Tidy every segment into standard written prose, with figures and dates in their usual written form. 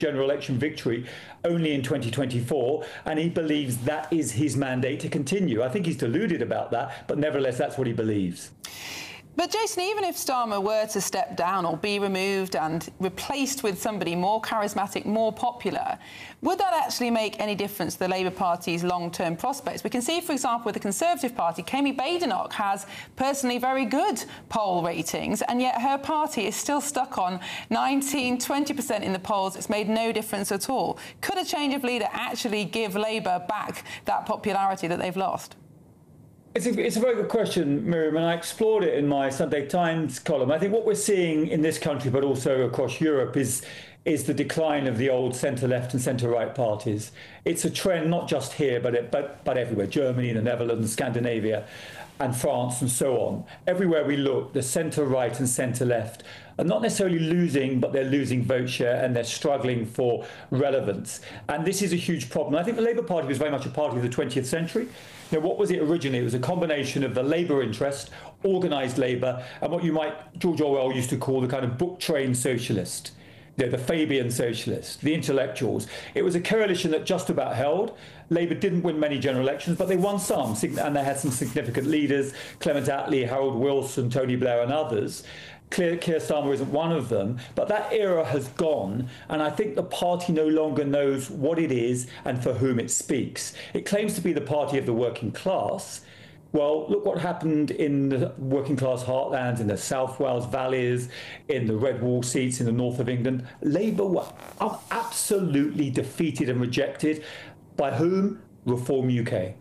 general election victory only in 2024, and he believes that is his mandate to continue. I think he's deluded about that, but nevertheless, that's what he believes. But Jason, even if Starmer were to step down or be removed and replaced with somebody more charismatic, more popular, would that actually make any difference to the Labour Party's long-term prospects? We can see, for example, with the Conservative Party, Kemi Badenoch has personally very good poll ratings, and yet her party is still stuck on 19, 20% in the polls. It's made no difference at all. Could a change of leader actually give Labour back that popularity that they've lost? It's a very good question, Miriam, and I explored it in my Sunday Times column. I think what we're seeing in this country, but also across Europe, is the decline of the old centre-left and centre-right parties. It's a trend not just here, but everywhere. Germany, the Netherlands, Scandinavia, and France, and so on. Everywhere we look, the centre-right and centre-left are not necessarily losing, but they're losing vote share and they're struggling for relevance. And this is a huge problem. I think the Labour Party was very much a party of the 20th century. You know, what was it originally? It was a combination of the Labour interest, organised Labour, and what you might, George Orwell used to call the kind of book-trained socialist. You know, the Fabian socialists, the intellectuals. It was a coalition that just about held. Labour didn't win many general elections, but they won some, and they had some significant leaders, Clement Attlee, Harold Wilson, Tony Blair and others. Keir Starmer isn't one of them, but that era has gone, and I think the party no longer knows what it is and for whom it speaks. It claims to be the party of the working class. Well, look what happened in the working class heartlands, in the South Wales valleys, in the Red Wall seats in the north of England. Labour were absolutely defeated and rejected. By whom? Reform UK.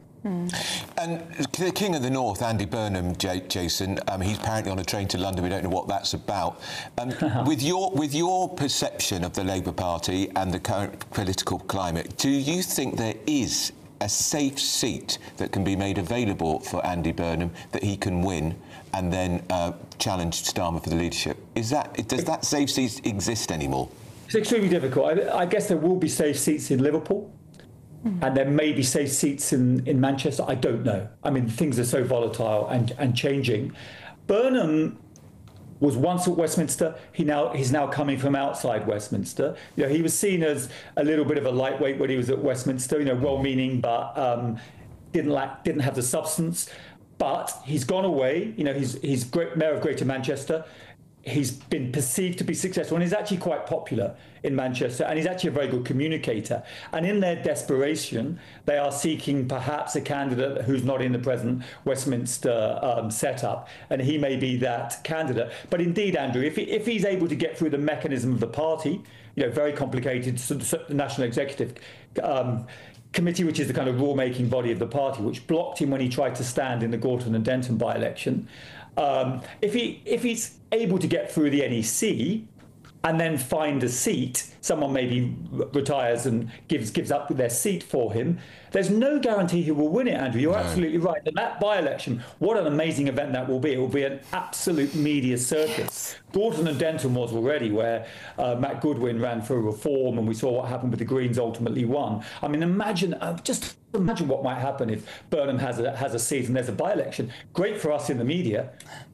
And the King of the North, Andy Burnham, Jason, he's apparently on a train to London. We don't know what that's about. With your perception of the Labour Party and the current political climate, do you think there is a safe seat that can be made available for Andy Burnham that he can win and then challenge Starmer for the leadership? Does that safe seat exist anymore? It's extremely difficult. I guess there will be safe seats in Liverpool. And there may be safe seats in Manchester. I don't know. I mean, things are so volatile and changing. Burnham was once at Westminster. He's now coming from outside Westminster. You know, he was seen as a little bit of a lightweight when he was at Westminster. You know, well-meaning, but didn't have the substance. But he's gone away. You know, he's Mayor of Greater Manchester. He's been perceived to be successful, and he's actually quite popular in Manchester, and he's actually a very good communicator. And in their desperation, they are seeking perhaps a candidate who's not in the present Westminster setup, and he may be that candidate. But indeed, Andrew, if he's able to get through the mechanism of the party, you know, very complicated, the National Executive Committee, which is the kind of rule-making body of the party, which blocked him when he tried to stand in the Gorton and Denton by-election. If he's able to get through the NEC and then find a seat, someone maybe retires and gives up their seat for him, there's no guarantee he will win it, Andrew. You're absolutely right. And that by-election, what an amazing event that will be. It will be an absolute media circus. Gorton and Denton was already, where Matt Goodwin ran for reform, and we saw what happened with the Greens ultimately won. I mean, just imagine what might happen if Burnham has a seat and there's a by-election. Great for us in the media.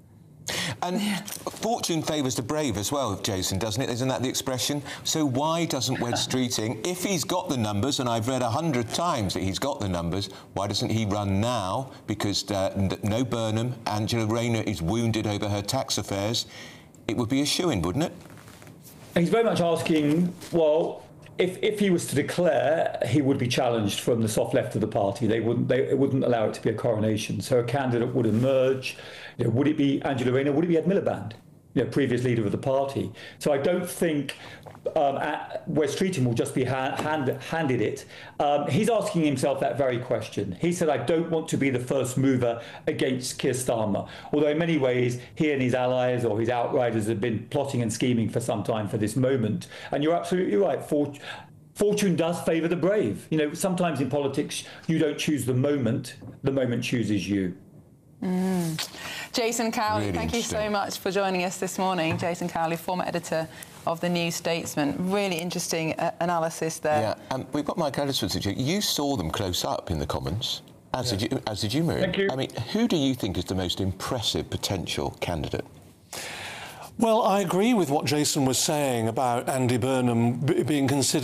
And fortune favours the brave as well, Jason, doesn't it? Isn't that the expression? So why doesn't Wed Streeting, if he's got the numbers, and I've read 100 times that he's got the numbers, why doesn't he run now? Because no Burnham, Angela Rayner is wounded over her tax affairs. It would be a shoo-in, wouldn't it? He's very much asking, well, if he was to declare, he would be challenged from the soft left of the party. They wouldn't allow it to be a coronation. So a candidate would emerge. You know, would it be Angela Rayner? Would it be Ed Miliband, you know, previous leader of the party? So I don't think Wes Streeting will just be handed it. He's asking himself that very question. He said, I don't want to be the first mover against Keir Starmer. Although in many ways, he and his allies or his outriders have been plotting and scheming for some time for this moment. And you're absolutely right. Fortune does favour the brave. You know, sometimes in politics, you don't choose the moment chooses you. Jason Cowley, Really thank you so much for joining us this morning. Jason Cowley, former editor of the New Statesman. Really interesting analysis there. Yeah, and we've got Mike Elliswood. You saw them close up in the Commons, as did you, Miriam. Thank you. I mean, who do you think is the most impressive potential candidate? Well, I agree with what Jason was saying about Andy Burnham being considered